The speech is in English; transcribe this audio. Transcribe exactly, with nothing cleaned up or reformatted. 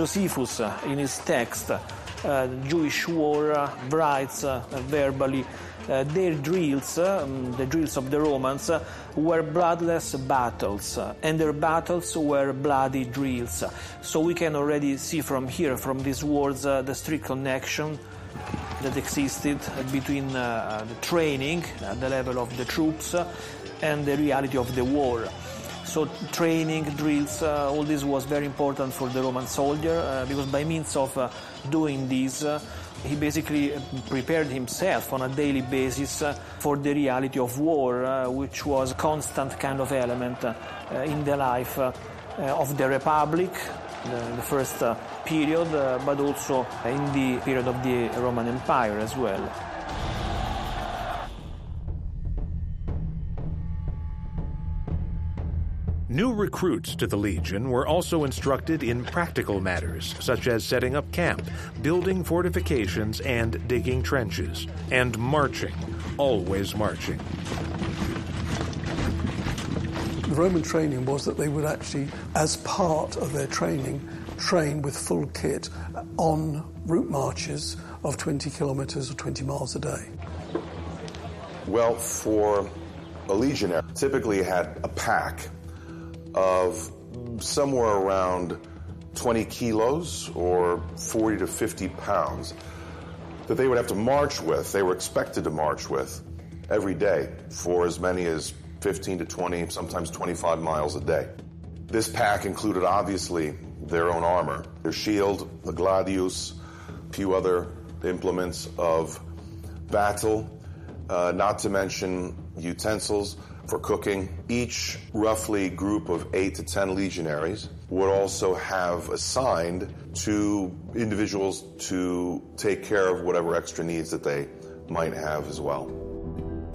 Josephus, uh, in his text, uh, Jewish War, uh, writes uh, verbally, uh, their drills, uh, the drills of the Romans, uh, were bloodless battles, uh, and their battles were bloody drills. So we can already see from here, from these words, uh, the strict connection that existed between uh, the training at the level of the troops uh, and the reality of the war. So training, drills, uh, all this was very important for the Roman soldier uh, because by means of uh, doing this, uh, he basically prepared himself on a daily basis uh, for the reality of war, uh, which was a constant kind of element uh, in the life uh, of the Republic, the, the first uh, period, uh, but also in the period of the Roman Empire as well. New recruits to the Legion were also instructed in practical matters, such as setting up camp, building fortifications, and digging trenches. And marching, always marching. The Roman training was that they would actually, as part of their training, train with full kit on route marches of twenty kilometres or twenty miles a day. Well, for a legionary, typically had a pack of somewhere around twenty kilos or forty to fifty pounds that they would have to march with. They were expected to march with every day for as many as fifteen to twenty, sometimes twenty-five miles a day. This pack included, obviously, their own armor, their shield, the gladius, a few other implements of battle, uh, not to mention utensils for cooking. Each roughly group of eight to ten legionaries would also have assigned to individuals to take care of whatever extra needs that they might have as well.